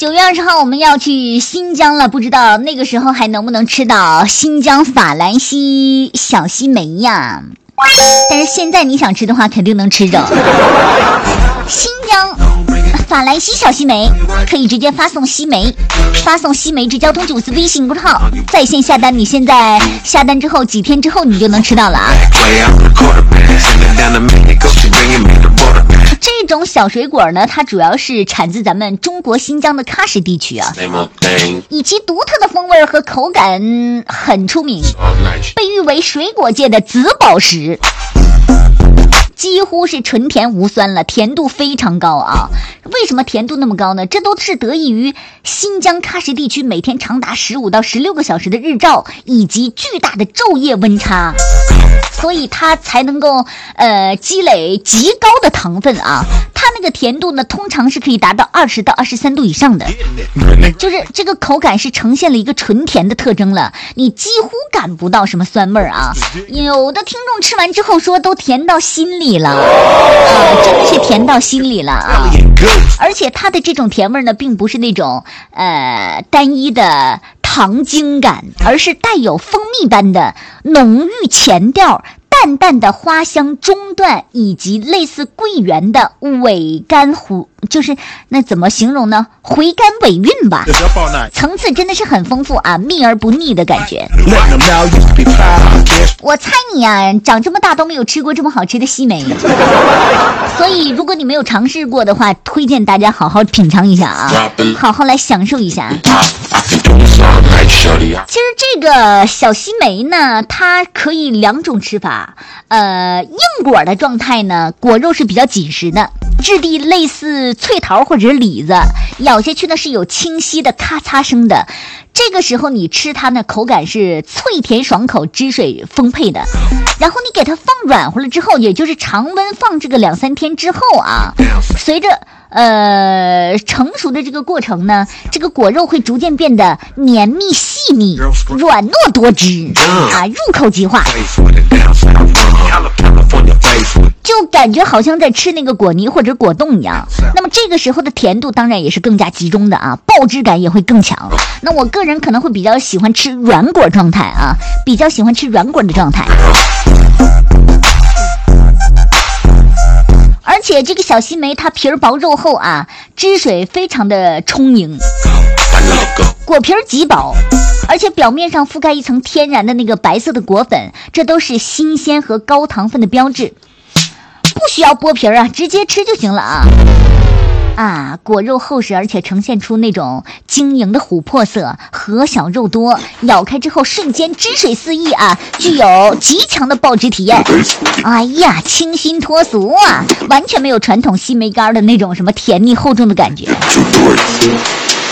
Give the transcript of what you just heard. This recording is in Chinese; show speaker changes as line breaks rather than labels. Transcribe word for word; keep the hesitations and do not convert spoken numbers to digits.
九月二十号我们要去新疆了，不知道那个时候还能不能吃到新疆法兰西小西梅呀？但是现在你想吃的话，肯定能吃着。新疆法兰西小西梅可以直接发送西梅，发送西梅至交通九四微信公众号在线下单，你现在下单之后几天之后你就能吃到了啊。这种小水果呢，它主要是产自咱们中国新疆的喀什地区啊，以其独特的风味和口感很出名，被誉为水果界的紫宝石，几乎是纯甜无酸了，甜度非常高啊。为什么甜度那么高呢？这都是得益于新疆喀什地区每天长达十五到十六个小时的日照以及巨大的昼夜温差，所以它才能够呃积累极高的糖分啊。它那个甜度呢，通常是可以达到二十到二十三度以上的，就是这个口感是呈现了一个纯甜的特征了，你几乎感不到什么酸味儿啊。有的听众吃完之后说都甜到心里了，啊，真的是甜到心里了啊！而且它的这种甜味呢，并不是那种呃单一的糖精感，而是带有蜂蜜般的浓郁前调。淡淡的花香中段，以及类似桂圆的尾甘糊，就是那怎么形容呢？回甘尾韵吧，层次真的是很丰富啊，蜜而不腻的感觉。我猜你啊，长这么大都没有吃过这么好吃的西梅，所以如果你没有尝试过的话，推荐大家好好品尝一下啊，好好来享受一下。其实这个小西梅呢，它可以两种吃法。呃，硬果的状态呢，果肉是比较紧实的，质地类似脆桃或者是李子，咬下去呢是有清晰的咔嚓声的。这个时候你吃它呢，口感是脆甜爽口，汁水丰沛的。然后你给它放软和了之后，也就是常温放这个两三天之后啊，随着呃成熟的这个过程呢，这个果肉会逐渐变得绵密细腻、软糯多汁啊，入口即化，就感觉好像在吃那个果泥或者果冻一样。那么这个时候的甜度当然也是更加集中的啊，爆汁感也会更强。那我个人可能会比较喜欢吃软果状态啊，比较喜欢吃软果的状态。而且这个小西梅它皮儿薄肉厚啊，汁水非常的充盈，果皮儿极薄，而且表面上覆盖一层天然的那个白色的果粉，这都是新鲜和高糖分的标志。不需要剥皮儿啊，直接吃就行了啊。啊，果肉厚实，而且呈现出那种晶莹的琥珀色，核小肉多，咬开之后瞬间汁水四溢啊，具有极强的爆汁体验。哎呀，清新脱俗啊，完全没有传统西梅干的那种什么甜腻厚重的感觉。